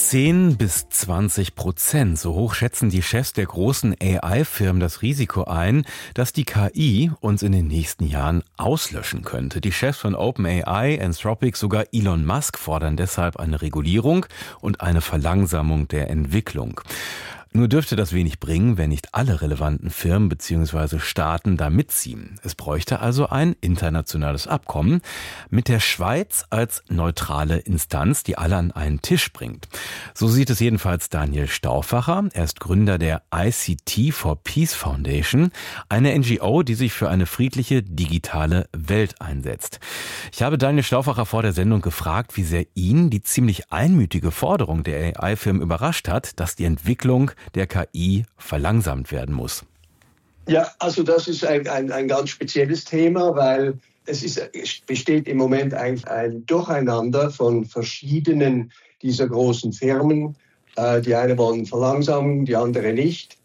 10-20%, so hoch schätzen die Chefs der großen AI-Firmen das Risiko ein, dass die KI uns in den nächsten Jahren auslöschen könnte. Die Chefs von OpenAI, Anthropic, sogar Elon Musk fordern deshalb eine Regulierung und eine Verlangsamung der Entwicklung. Nur dürfte das wenig bringen, wenn nicht alle relevanten Firmen bzw. Staaten da mitziehen. Es bräuchte also ein internationales Abkommen mit der Schweiz als neutrale Instanz, die alle an einen Tisch bringt. So sieht es jedenfalls Daniel Stauffacher. Er ist Gründer der ICT for Peace Foundation, eine NGO, die sich für eine friedliche digitale Welt einsetzt. Ich habe Daniel Stauffacher vor der Sendung gefragt, wie sehr ihn die ziemlich einmütige Forderung der AI-Firmen überrascht hat, dass die Entwicklung der KI verlangsamt werden muss. Ja, also das ist ein ganz spezielles Thema, weil es besteht im Moment eigentlich ein Durcheinander von verschiedenen dieser großen Firmen. Die eine wollen verlangsamen, die andere nicht.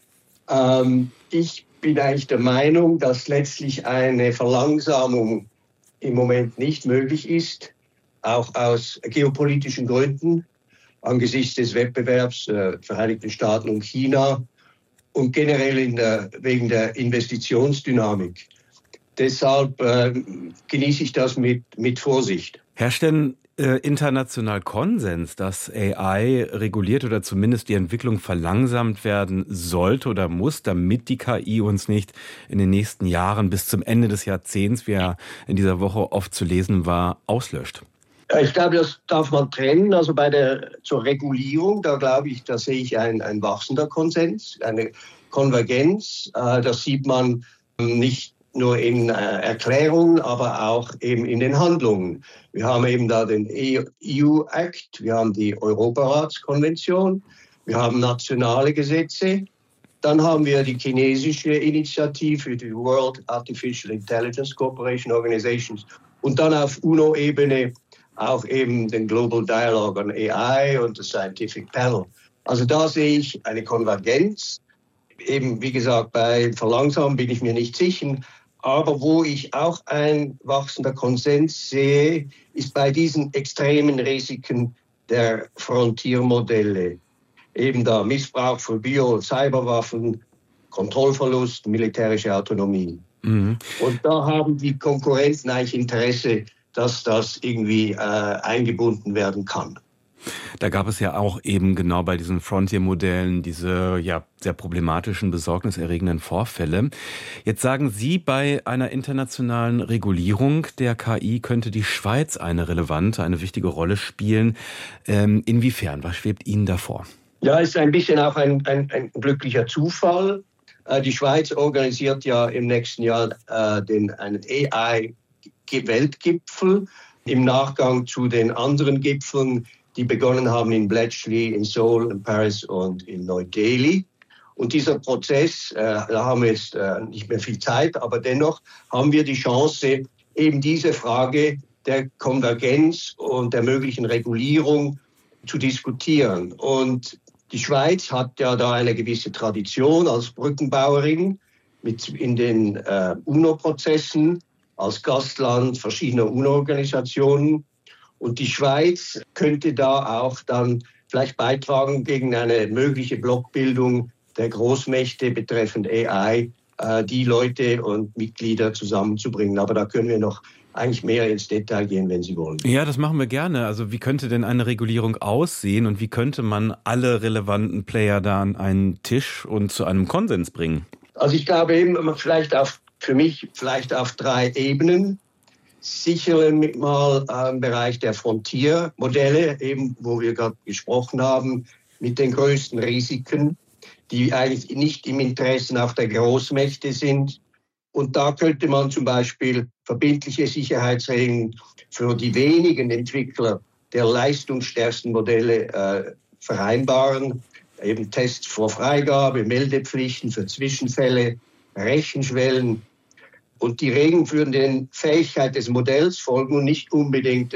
Ich bin eigentlich der Meinung, dass letztlich eine Verlangsamung im Moment nicht möglich ist, auch aus geopolitischen Gründen. Angesichts des Wettbewerbs der Vereinigten Staaten und China und generell wegen der Investitionsdynamik. Deshalb genieße ich das mit Vorsicht. Herrscht denn international Konsens, dass AI reguliert oder zumindest die Entwicklung verlangsamt werden sollte oder muss, damit die KI uns nicht in den nächsten Jahren bis zum Ende des Jahrzehnts, wie ja in dieser Woche oft zu lesen war, auslöscht? Ich glaube, das darf man trennen. Also zur Regulierung, da sehe ich ein wachsender Konsens, eine Konvergenz. Das sieht man nicht nur in Erklärungen, aber auch eben in den Handlungen. Wir haben eben da den EU-Act, wir haben die Europaratskonvention, wir haben nationale Gesetze. Dann haben wir die chinesische Initiative, die World Artificial Intelligence Cooperation Organizations und dann auf UNO-Ebene auch eben den Global Dialogue on AI und das Scientific Panel. Also da sehe ich eine Konvergenz. Eben, wie gesagt, bei Verlangsamen bin ich mir nicht sicher. Aber wo ich auch ein wachsender Konsens sehe, ist bei diesen extremen Risiken der Frontiermodelle. Eben da Missbrauch von Bio- und Cyberwaffen, Kontrollverlust, militärische Autonomie. Mhm. Und da haben die Konkurrenten eigentlich Interesse, dass das irgendwie eingebunden werden kann. Da gab es ja auch eben genau bei diesen Frontier-Modellen diese sehr problematischen, besorgniserregenden Vorfälle. Jetzt sagen Sie, bei einer internationalen Regulierung der KI könnte die Schweiz eine wichtige Rolle spielen. Inwiefern? Was schwebt Ihnen davor? Ja, ist ein bisschen auch ein glücklicher Zufall. Die Schweiz organisiert ja im nächsten Jahr einen AI-Weltgipfel im Nachgang zu den anderen Gipfeln, die begonnen haben in Bletchley, in Seoul, in Paris und in Neu-Delhi. Und dieser Prozess, da haben wir jetzt nicht mehr viel Zeit, aber dennoch haben wir die Chance, eben diese Frage der Konvergenz und der möglichen Regulierung zu diskutieren. Und die Schweiz hat ja da eine gewisse Tradition als Brückenbauerin in den UNO-Prozessen, als Gastland verschiedener UNO-Organisationen. Und die Schweiz könnte da auch dann vielleicht beitragen gegen eine mögliche Blockbildung der Großmächte betreffend AI, die Leute und Mitglieder zusammenzubringen. Aber da können wir noch eigentlich mehr ins Detail gehen, wenn Sie wollen. Ja, das machen wir gerne. Also wie könnte denn eine Regulierung aussehen und wie könnte man alle relevanten Player da an einen Tisch und zu einem Konsens bringen? Also ich glaube eben vielleicht auf 3 Ebenen. Sicher mal im Bereich der Frontiermodelle, eben wo wir gerade gesprochen haben, mit den größten Risiken, die eigentlich nicht im Interesse auch der Großmächte sind. Und da könnte man zum Beispiel verbindliche Sicherheitsregeln für die wenigen Entwickler der leistungsstärksten Modelle vereinbaren. Eben Tests vor Freigabe, Meldepflichten für Zwischenfälle, Rechenschwellen. Und die Regeln für die Fähigkeit des Modells folgen nicht unbedingt